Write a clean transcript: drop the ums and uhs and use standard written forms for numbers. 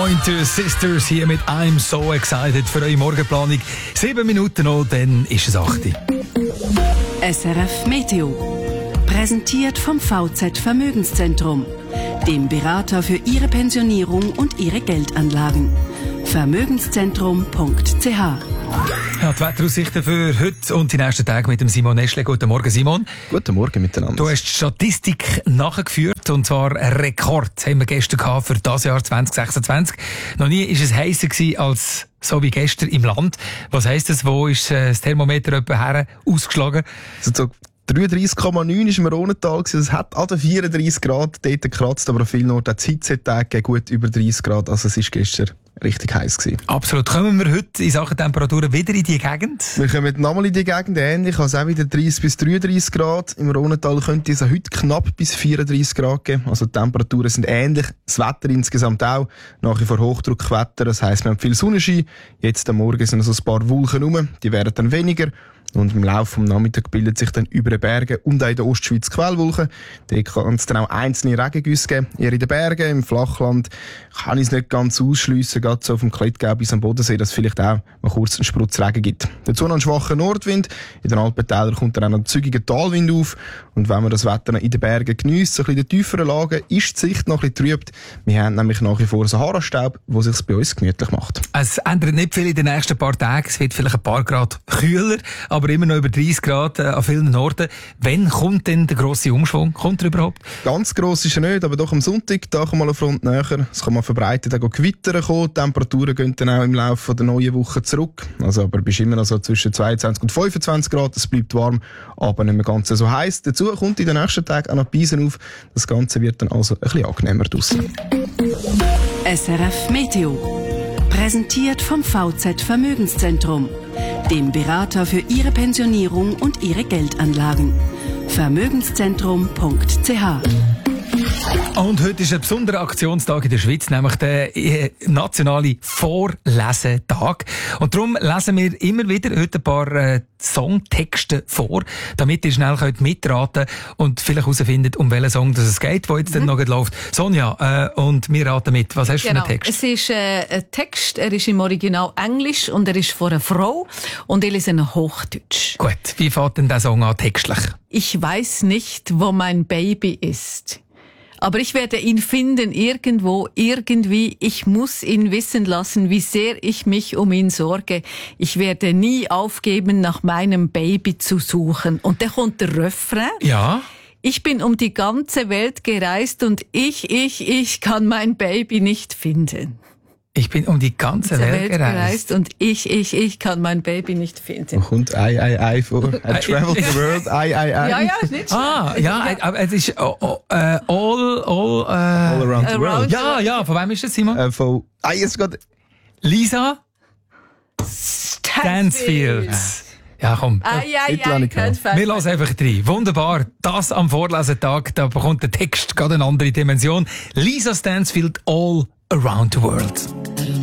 Pointer Sisters hier mit I'm So Excited für eure Morgenplanung. 7 Minuten noch, dann ist es 8. SRF Meteo. Präsentiert vom VZ Vermögenszentrum, dem Berater für Ihre Pensionierung und Ihre Geldanlagen. Vermögenszentrum.ch. Ja, die Wetteraussichten für heute und die nächsten Tage mit dem Simon Eschle. Guten Morgen, Simon. Guten Morgen miteinander. Du hast die Statistik nachgeführt, und zwar ein Rekord haben wir gestern gehabt für das Jahr 2026. Noch nie war es heißer gewesen als so wie gestern im Land. Was heisst das? Wo ist das Thermometer etwa her ausgeschlagen? So 33,9 ist im Rhonental gewesen. Es hat an den 34 Grad dort gekratzt, aber an vielen Orten hat es Hitzetage gut über 30 Grad. Also es ist gestern richtig heiß gewesen. Absolut. Kommen wir heute in Sachen Temperaturen wieder in die Gegend? Wir kommen nochmal in die Gegend ähnlich, also auch wieder 30 bis 33 Grad. Im Rhonental könnte es heute knapp bis 34 Grad geben. Also die Temperaturen sind ähnlich. Das Wetter insgesamt auch. Nach wie vor Hochdruckwetter. Das heisst, wir haben viel Sonnenschein. Jetzt am Morgen sind so ein paar Wolken rum. Die werden dann weniger. Und im Laufe des Nachmittags bildet sich dann über den Bergen und auch in der Ostschweiz Quellwolken. Dort kann es dann auch einzelne Regengüsse geben. Eher in den Bergen, im Flachland kann ich es nicht ganz ausschliessen, gerade so vom Klettgau bis am Bodensee, dass es vielleicht auch mal kurz einen Sprutz Regen gibt. Dazu noch ein schwacher Nordwind. In den Alpentälern kommt dann auch noch ein zügiger Talwind auf. Und wenn man das Wetter noch in den Bergen geniesst, so ein bisschen in den tieferen Lagen, ist die Sicht noch ein bisschen trübt. Wir haben nämlich nach wie vor Sahara-Staub, der sich bei uns gemütlich macht. Es ändert nicht viel in den nächsten paar Tagen. Es wird vielleicht ein paar Grad kühler, aber immer noch über 30 Grad an vielen Orten. Wann kommt denn der grosse Umschwung? Kommt er überhaupt? Ganz gross ist er nicht, aber doch am Sonntag, da kann mal eine Front näher. Es kann mal verbreitet auch Gewitter kommen. Die Temperaturen gehen dann auch im Laufe der neuen Woche zurück. Also, aber bist immer noch so zwischen 22 und 25 Grad. Es bleibt warm, aber nicht mehr ganz so heiß. Dazu kommt in den nächsten Tagen auch noch Beisen auf. Das Ganze wird dann also ein bisschen angenehmer draussen. SRF Meteo. Präsentiert vom VZ Vermögenszentrum, dem Berater für Ihre Pensionierung und Ihre Geldanlagen. Vermögenszentrum.ch. Und heute ist ein besonderer Aktionstag in der Schweiz, nämlich der nationale Vorlesetag. Und darum lesen wir immer wieder heute ein paar Songtexte vor, damit ihr schnell mitraten könnt und vielleicht herausfindet, um welchen Song es geht, der jetzt dann noch läuft. Sonja, und wir raten mit. Was hast du für einen Text? Es ist ein Text, er ist im Original Englisch und er ist von einer Frau und er ist in Hochdeutsch. Gut, wie fängt denn der Song an textlich? Ich weiß nicht, wo mein Baby ist. Aber ich werde ihn finden irgendwo, irgendwie. Ich muss ihn wissen lassen, wie sehr ich mich um ihn sorge. Ich werde nie aufgeben, nach meinem Baby zu suchen. Und dann kommt der Refrain. Ja. Ich bin um die ganze Welt gereist und ich kann mein Baby nicht finden. Ich bin um die ganze Welt gereist und ich kann mein Baby nicht finden. Und kommt I vor. I traveled the world, I. Ja, ist nicht schlecht. Ja, aber es ist all around the world. Ja, von wem ist das, Simon? Von, jetzt geht Lisa Stansfield. Ja, komm. Wir hören einfach rein. Wunderbar. Das am Vorlesetag, da bekommt der Text gerade eine andere Dimension. Lisa Stansfield, All Around the World.